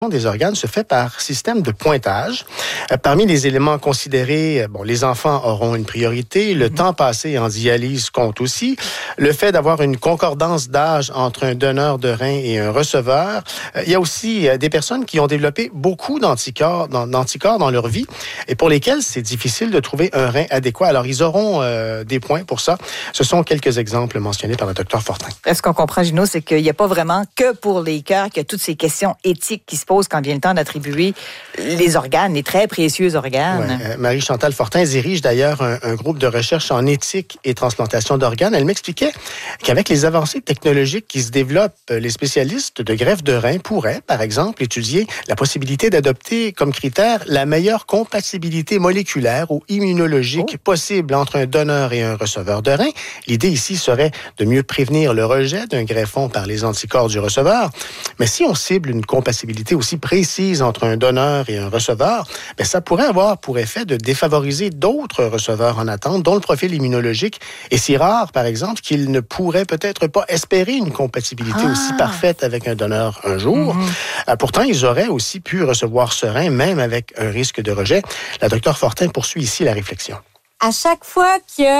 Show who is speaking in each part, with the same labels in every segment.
Speaker 1: des organes se fait par système de pointage. Parmi les éléments considérés, les enfants auront une priorité. Le temps passé en dialyse compte aussi. Le fait d'avoir une concordance d'âge entre un donneur de rein et un receveur. Il y a aussi des personnes qui ont développé beaucoup d'anticorps dans leur vie et pour lesquelles c'est difficile de trouver un rein adéquat. Alors, ils auront des points pour ça. Ce sont quelques exemples mentionnés par le Dr Fortin.
Speaker 2: Est-ce qu'on comprend, Gino, c'est qu'il n'y a pas vraiment que pour les cœurs qu'il y a toutes ces questions éthiques qui se quand vient le temps d'attribuer les organes, les très précieux organes.
Speaker 1: Ouais. Marie-Chantal Fortin dirige d'ailleurs un groupe de recherche en éthique et transplantation d'organes. Elle m'expliquait qu'avec les avancées technologiques qui se développent, les spécialistes de greffe de rein pourraient, par exemple, étudier la possibilité d'adopter comme critère la meilleure compatibilité moléculaire ou immunologique possible entre un donneur et un receveur de rein. L'idée ici serait de mieux prévenir le rejet d'un greffon par les anticorps du receveur. Mais si on cible une compatibilité aussi précise entre un donneur et un receveur, ça pourrait avoir pour effet de défavoriser d'autres receveurs en attente, dont le profil immunologique est si rare, par exemple, qu'ils ne pourraient peut-être pas espérer une compatibilité aussi parfaite avec un donneur un jour. Pourtant, ils auraient aussi pu recevoir ce rein, même avec un risque de rejet. La Dr Fortin poursuit ici la réflexion.
Speaker 3: À chaque fois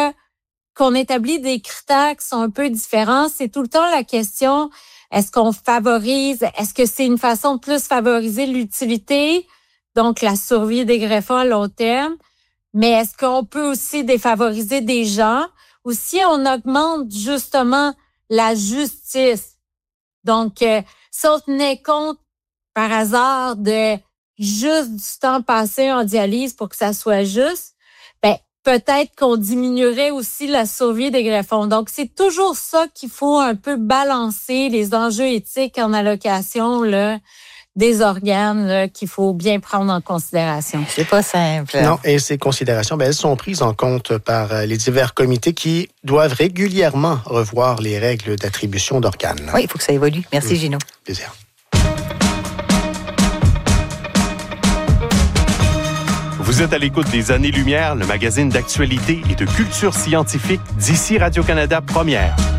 Speaker 3: qu'on établit des critères qui sont un peu différents, c'est tout le temps la question... Est-ce qu'on favorise, est-ce que c'est une façon de plus favoriser l'utilité, donc la survie des greffons à long terme, mais est-ce qu'on peut aussi défavoriser des gens ou si on augmente justement la justice? Donc, si on tenait compte par hasard de juste du temps passé en dialyse pour que ça soit juste, peut-être qu'on diminuerait aussi la survie des greffons. Donc, c'est toujours ça qu'il faut un peu balancer, les enjeux éthiques en allocation des organes qu'il faut bien prendre en considération.
Speaker 2: C'est pas simple.
Speaker 1: Non, et ces considérations, elles sont prises en compte par les divers comités qui doivent régulièrement revoir les règles d'attribution d'organes.
Speaker 2: Oui, il faut que ça évolue. Merci, Gino.
Speaker 1: Plaisir.
Speaker 4: Vous êtes à l'écoute des Années-Lumière, le magazine d'actualité et de culture scientifique d'ici Radio-Canada Première.